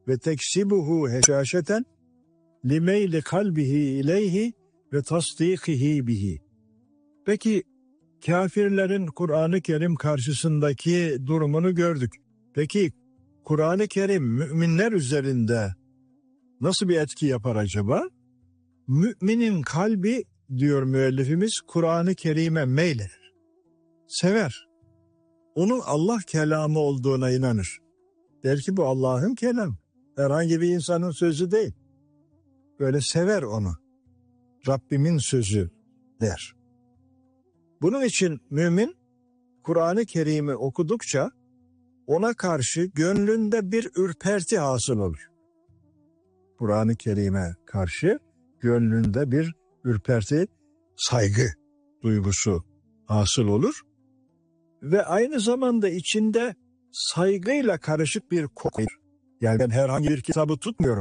ve teksibuhu heşaşeten limeyli kalbihi ileyhi ve tasdikihi bihi. Peki kafirlerin Kur'an-ı Kerim karşısındaki durumunu gördük. Peki Kur'an-ı Kerim müminler üzerinde nasıl bir etki yapar acaba? Müminin kalbi, diyor müellifimiz, Kur'an-ı Kerim'e meylenir. Sever. Onun Allah kelamı olduğuna inanır. Der ki bu Allah'ın kelamı. Herhangi bir insanın sözü değil. Böyle sever onu. Rabbimin sözü der. Bunun için mümin Kur'an-ı Kerim'i okudukça ona karşı gönlünde bir ürperti hasıl olur. Kur'an-ı Kerim'e karşı gönlünde bir ürperti, saygı duygusu hasıl olur. Ve aynı zamanda içinde saygıyla karışık bir korku. Yani ben herhangi bir kitabı tutmuyorum.